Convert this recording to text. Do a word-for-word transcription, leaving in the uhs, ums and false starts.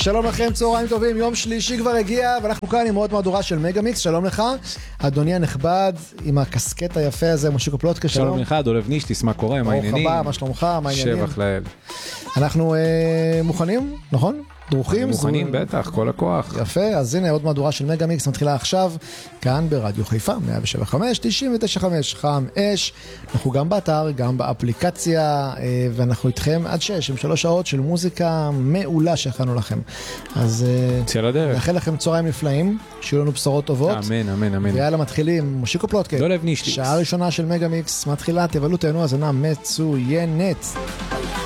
שלום לכם, צהריים טובים, יום שלישי כבר הגיע, ואנחנו כאן עם עוד מהדורה של מגה-מיקס. שלום לך, אדוני הנכבד, עם הקסקט היפה הזה, מושיקו פלוטקה, שלום. שלום לך, דולב נישטיס, מה קורה, מה העניינים? ברוך הבא, מה שלומך, מה העניינים? שבח לאל. אנחנו אה, מוכנים, נכון? דרוכים? מוכנים, זו... בטח, כל הכוח. יפה, אז הנה עוד מהדורה של מגה-מיקס מתחילה עכשיו, כאן ברדיו חיפה, מאה שבע נקודה חמש, תשעים ותשע נקודה חמש, חם אש. אנחנו גם באתר, גם באפליקציה, ואנחנו איתכם עד שש, עם שלוש שעות של מוזיקה מעולה שהכנו לכם. אז צא לדרך. נאחל לכם צהריים נפלאים, שיהיו לנו בשורות טובות. אמן, אמן, אמן. ויאללה, מתחילים, מושיקו פלוטקה. דולב נישטיס. שעה ראשונה של מגה-מיקס מתחילה, תבלו תהנו, הזנה מצוינת.